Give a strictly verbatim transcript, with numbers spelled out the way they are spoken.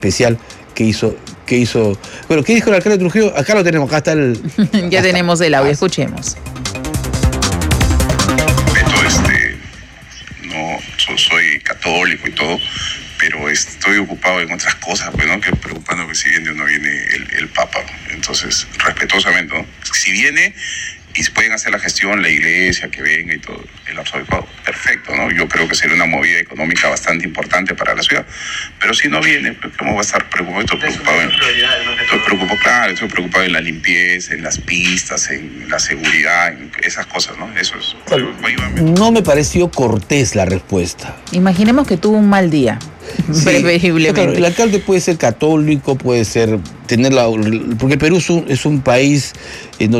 especial que hizo, que hizo. Bueno, ¿qué dijo el alcalde de Trujillo? Acá lo tenemos, acá está el. Ya acá tenemos está. el audio, escuchemos. Beto, este, no so, soy católico y todo, pero estoy ocupado en otras cosas, pues, ¿no? Que preocupando que si viene o no viene el, el Papa. Entonces, respetuosamente, ¿no? Si viene y pueden hacer la gestión, la iglesia, que venga y todo, el arzobispado, perfecto, ¿no? Yo creo que sería una movida económica bastante importante para la ciudad. Pero si no viene, pues, ¿cómo va a estar preocupado? Estoy preocupado en, estoy preocupado, claro, estoy preocupado en la limpieza, en las pistas, en la seguridad, en esas cosas, ¿no? Eso es. Claro, no me pareció cortés la respuesta. Imaginemos que tuvo un mal día. Sí, preferiblemente. Claro, el alcalde puede ser católico, puede ser tener la, porque Perú es un, es un país en donde